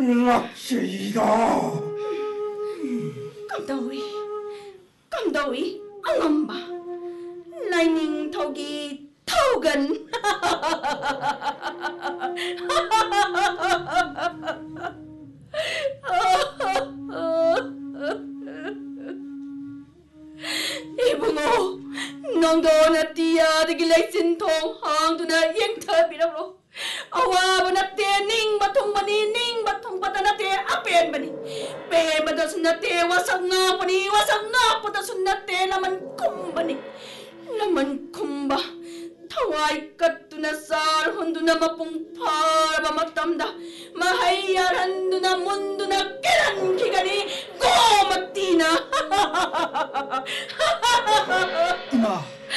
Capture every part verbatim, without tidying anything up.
락제이다. 깜다위, 깜다위, 앙엄바, 라이닝 턱이 턱은. 이붕어, 넌도나 띠야르기 레이신통 항두나 잉터비라로. Awa na te ning batong bani ning batong bata na te apen bani pe bata sunna te wasak nga bani wasak nga bata sunna te laman kum bani laman kumba tawai kat na sar hundu na mapung par ba matamda mahayaran du na mundo na kiran kigani go matina. Ima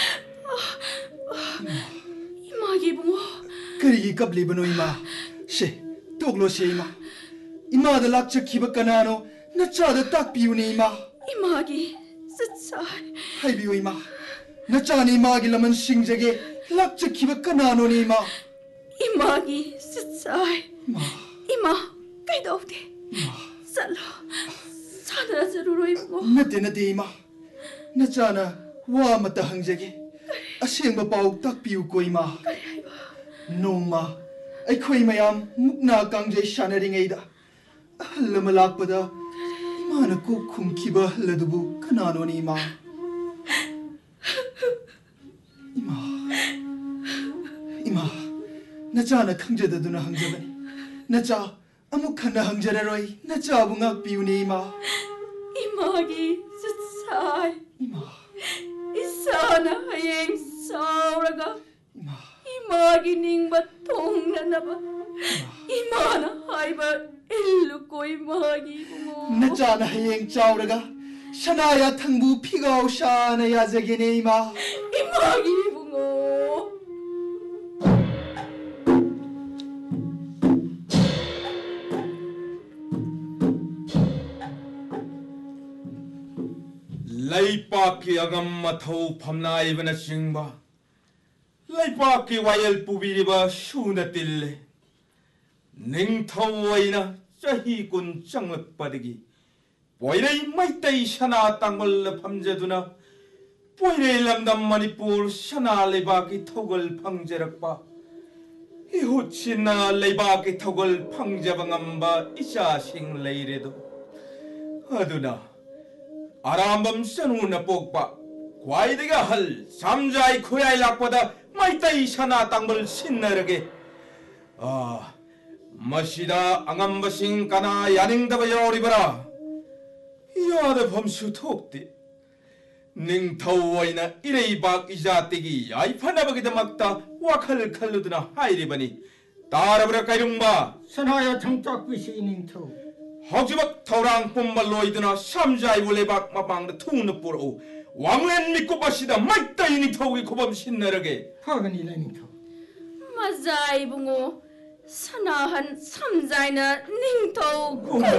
Ima gibungo 그리 갑리버노 이마 시 똑로시 이마 이마다 락자 기박가나노 나짜다 딱 비우니 이마 이마기 쓰차이 하이비오 이마 나짜니 이마기 라면 싱제게 락자 기박가나노니 이마 이마기 쓰차이 이마 이마 까이다오데 이마 살로 사나자루로 이고 나대 나대 이마 나짜나 와 맞다 항제게 아시행바 바욱 딱 비우고 이마 Nongma, ay ko'y mayam mukna kang jay shanneringayda. Lamalakpada, imana ko kung kiba ladubu kanano ni ima. Ima, ima, nacha na kangjada duna hangjabani. Nacha, amuk na hangjararoy, nacha bungak piu ni ima. 이마기 쓰차이 Ima, 이사나 하행 사오라가 ima, 이마기 닝바 통나나바 이마나 하이바 일루코 이마기 부모 nacha na hayeng chawraga. Shanaya tangbu pigaw shana yazagini ima. 이마기 부모 Laipaki agam matau pamna ibana singba Laipaki wayel pubiriba shuna tille Ning tau wayna jahi kun changlak padigi Poirei maitai shana tangol pamjaduna Poirei lamdam manipur shana laibaki togol pangjerakpa Ihuchina laibaki togol pangjabangamba isha sing leiredo Aduna 아람밤 선우나 뽑바 과이드가 할 삼자이 코야이 락보다 마이따이 샤나 땅벌 신나르게 아 마시다 앙암바싱 까나 야닝다바 여리바라 야다 범수 톡디 닝타우와이나 이레이 박 이자떼기 아이파나바기다 막다 와칼 칼루드나 하이리바니 따라브라 까이룽바 선하여 정짝비시 닝토 허지박 타우랑 뽐발로이드나 삼자이 원래박 마방다 투는 뿌로 왕렌 믿고 바시다 마이따이니 타우기 고밤 신나르게 파근이 닝토 마자이 부모 사나한 삼자이나 닝토 고마디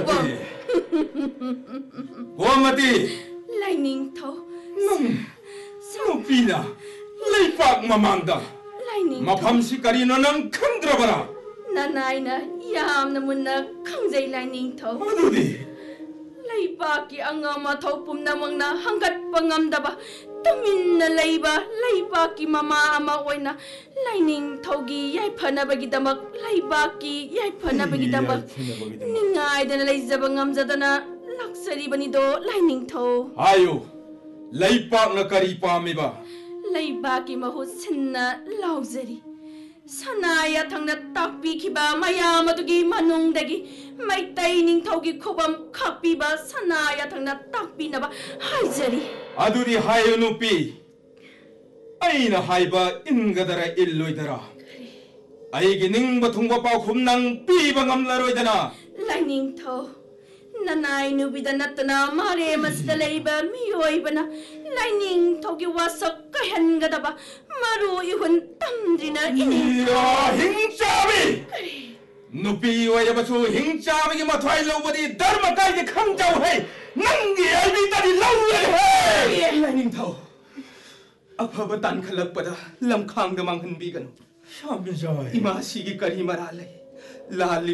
고밤 고마디 라이 닝토 놈 스노피나 레이박 마망다 라이 닝토 마팜시까리 너는 큰 들어봐라 나나이나 얌나 문나 강자이 라이 닝토 어두디 Laibaki ang ama taupum namang na hanggat pangamdaba tamin na laiba laibaki mama ama oy na laining taugi yay panabagi damak laibaki yay panabagi damak ningay da na laizabang amzada na laksari ba nido laining tau 아유 레이박 나 까리빠미바 laibaki mahusin na lauzari Sanaya tang na takpi kiba mayama dugi manungdagi may taining taugi kubam kapi ba sanaya tang na takpi na ba haizari 아두리 하여 누삐 아이나 하이바 인가다라 일로이다라 아이기 닝바 통과빠 곰낭 삐방암라로이다나 Lightning tau nanay nubida natana mare mas dalayba miyoy ba na Lightning tau gi wasak kahan gada ba maru ihun tamdri na ini 이야 행짜비 누삐 와야바수 행짜비기 마트와일로우버디 다르마까이게 강자우해 낭기 알비다리 라우에해 라이닝타오 아파바 딴칼락바다 람캉드망 흔비간 샤미자이 이마 시기까지 말할래 라리